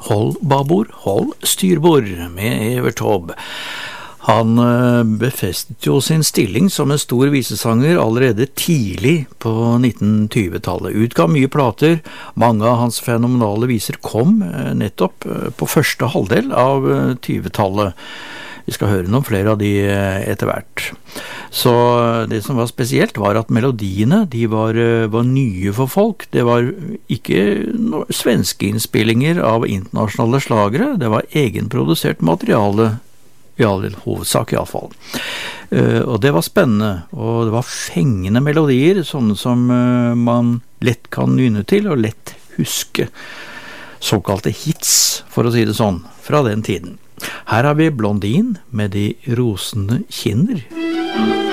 Hold babord, hold styrbord med Evert Taube. Han befestet jo sin stilling som en stor visesanger allerede tidlig på 1920-tallet. Utgav mye plater, mange av hans fenomenale viser kom nettopp på første halvdel av 20-tallet. Vi skal høre noen flere av de etter hvert. Så det som var spesielt var at melodiene, de var nye for folk. Det var ikke svenske innspillinger av internasjonale slagere, det var egenprodusert materiale, i all hovedsak i alle fall. Og det var spennende, og det var fengende melodier, sånne som man lett kan nynne til og lett huske. Såkalte hits, for å si det sånn, fra den tiden. Her har vi Blondin med de rosende kinner.